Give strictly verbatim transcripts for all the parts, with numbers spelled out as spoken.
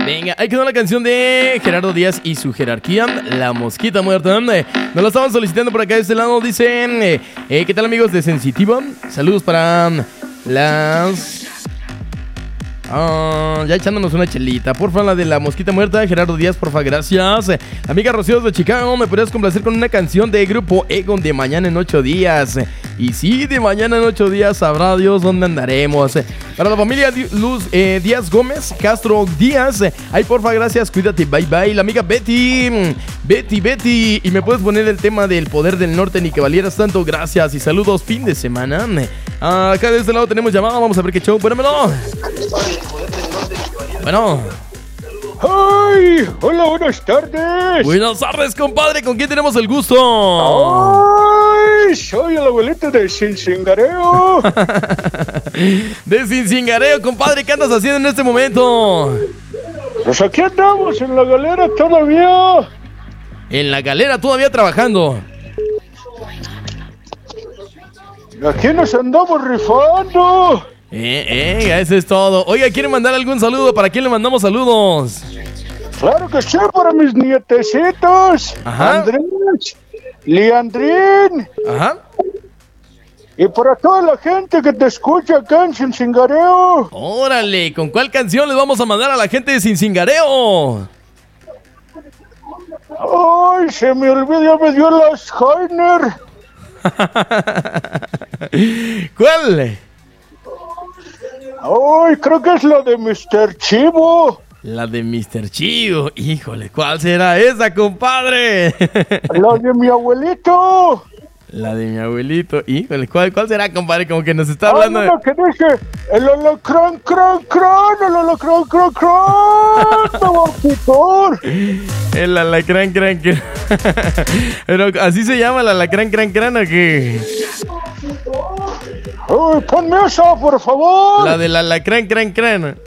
Venga, ahí quedó la canción de Gerardo Díaz y su jerarquía, La Mosquita Muerta. Nos la estaban solicitando por acá de este lado. Dicen, eh, eh, ¿qué tal amigos de Sensitiva? Saludos para las... Uh, ya echándonos una chelita. Porfa, la de La Mosquita Muerta, Gerardo Díaz, porfa, gracias. Amiga Rocío de Chicago, ¿me podrías complacer con una canción de Grupo Egon de Mañana en ocho días? Y sí, de Mañana en ocho días, sabrá Dios dónde andaremos. Para la familia Luz eh, Díaz Gómez, Castro Díaz, ay, porfa, gracias, cuídate, bye bye. La amiga Betty, Betty, Betty, y me puedes poner el tema del Poder del Norte, ni que valieras tanto, gracias y saludos, fin de semana. Ah, acá de este lado tenemos llamada, vamos a ver qué show, pónemelo. Bueno. ¡Ay! Hola, buenas tardes. Buenas tardes, compadre. ¿Con quién tenemos el gusto? ¡Ay! Soy el abuelito de Cincingareo. De Cincingareo, compadre. ¿Qué andas haciendo en este momento? Pues aquí andamos en la galera todavía. En la galera todavía trabajando. Aquí nos andamos rifando. Eh, eh, eso es todo. Oiga, ¿quiere mandar algún saludo? ¿Para quién le mandamos saludos? Claro que sí, para mis nietecitos. Ajá. Andrés, Leandrín. Ajá. Y para toda la gente que te escucha acá en Cincingareo. Órale, ¿con cuál canción les vamos a mandar a la gente de Cincingareo? Ay, se me olvidó, me dio las Heiner. ¿Cuál? Ay, creo que es la de mister Chivo. La de mister Chivo. Híjole, ¿cuál será esa, compadre? La de mi abuelito. La de mi abuelito. Híjole, ¿cuál, cuál será, compadre? Como que nos está hablando. Ah, no, que dice el alacrán, crán, crán, el alacrán, crán, crán, me va a quitar. El alacrán, crán, crán. Pero así se llama el alacrán, crán, crán, ¿o qué? Uy, ponme esa, por favor. La del alacrán, crán, crán.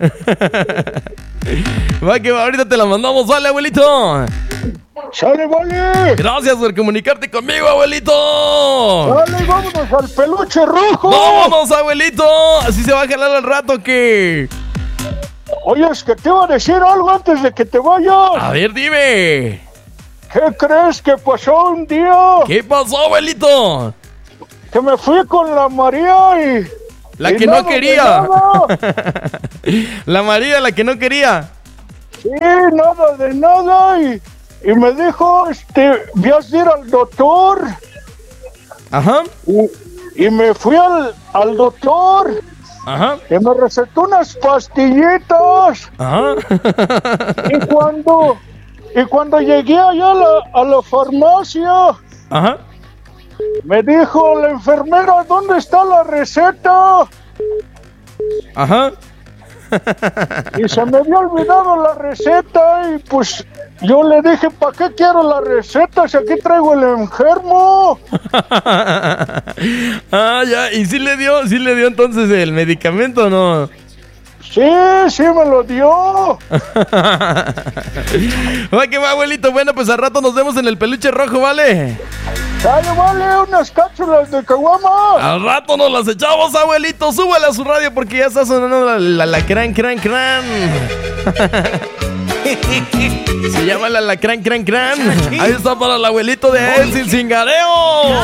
Va que va, ahorita te la mandamos, vale, abuelito. Sale, vale. Gracias por comunicarte conmigo, abuelito. Dale, vámonos al peluche rojo. Vámonos, abuelito. Así se va a jalar al rato que... Oye, es que te iba a decir algo antes de que te vayas. A ver, dime. ¿Qué crees que pasó un día? ¿Qué pasó, abuelito? Que me fui con la María y... La y que nada no quería. de La María, la que no quería. Sí, nada de nada. Y, y me dijo, este, vas a ir al doctor. Ajá. Y, y me fui al, al doctor. Ajá. Y me recetó unas pastillitas. Ajá. Y cuando, y cuando llegué allá a la, a la farmacia, Ajá. me dijo la enfermera, ¿dónde está la receta? Ajá. Y se me había olvidado la receta y pues yo le dije, ¿para qué quiero la receta si aquí traigo el enfermo? Ah, ya, y sí le dio, sí le dio entonces el medicamento, ¿o no? Sí, sí me lo dio. Va que va, abuelito. Bueno, pues al rato nos vemos en el peluche rojo, ¿vale? Dale, vale, unas cápsulas de caguama. Al rato nos las echamos, abuelito. Súbale a su radio porque ya está sonando la, la, la cran, cran, cran. Se llama la, la cran, cran, cran. Ahí está para el abuelito de El Cincingareo.